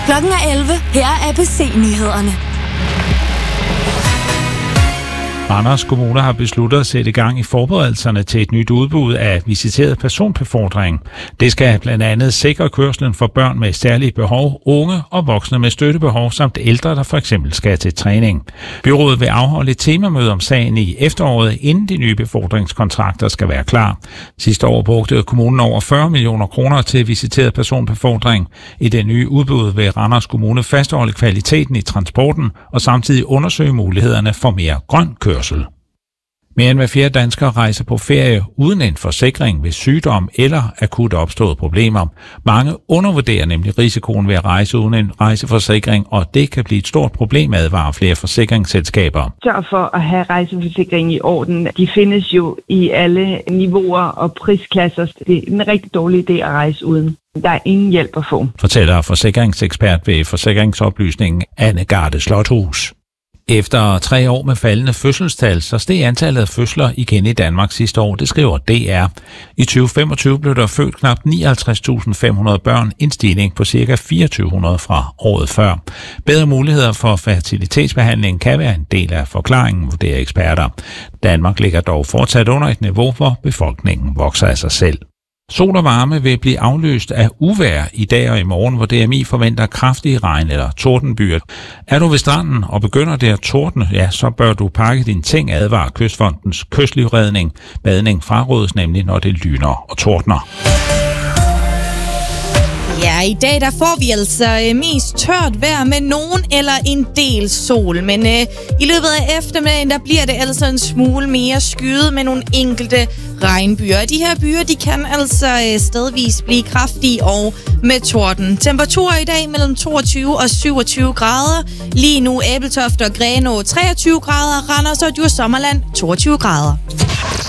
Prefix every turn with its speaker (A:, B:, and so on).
A: Klokken er 11. Her er ABC-nyhederne.
B: Randers Kommune har besluttet at sætte i gang i forberedelserne til et nyt udbud af visiteret personbefordring. Det skal blandt andet sikre kørslen for børn med særlige behov, unge og voksne med støttebehov samt ældre, der for eksempel skal til træning. Byrådet vil afholde et temamøde om sagen i efteråret, inden de nye befordringskontrakter skal være klar. Sidste år brugte kommunen over 40 millioner kroner til visiteret personbefordring. I det nye udbud vil Randers Kommune fastholde kvaliteten i transporten og samtidig undersøge mulighederne for mere grøn kørsel. Mere end hver fjerde dansker rejser på ferie uden en forsikring ved sygdom eller akut opståede problemer. Mange undervurderer nemlig risikoen ved at rejse uden en rejseforsikring, og det kan blive et stort problem, advarer flere forsikringsselskaber.
C: Sørg for at have rejseforsikring i orden. De findes jo i alle niveauer og prisklasser. Det er en rigtig dårlig idé at rejse uden. Der er ingen hjælp at få,
B: fortæller forsikringsekspert ved Forsikringsoplysningen Anne Garde Slothus. Efter 3 år med faldende fødselstal, så steg antallet af fødsler igen i Danmark sidste år, det skriver DR. I 2025 blev der født knap 59.500 børn, en stigning på ca. 2.400 fra året før. Bedre muligheder for fertilitetsbehandling kan være en del af forklaringen, vurderer eksperter. Danmark ligger dog fortsat under et niveau, hvor befolkningen vokser af sig selv. Sol og varme vil blive afløst af uvejr i dag og i morgen, hvor DMI forventer kraftige regn- eller tordenbyer. Er du ved stranden og begynder det at tordne, ja, så bør du pakke dine ting, advarer Kystfondens kystlivredning. Badning frarådes nemlig, når det lyner og tordner.
D: Ja, i dag der får vi altså mest tørt vejr med nogen eller en del sol. Men i løbet af eftermiddagen, der bliver det altså en smule mere skyet med nogle enkelte regnbyer. De her byer, de kan altså stedvis blive kraftige og med torden. Temperaturer i dag mellem 22 og 27 grader. Lige nu Ebeltoft og Grenaa 23 grader, Randers og Djursommerland 22 grader.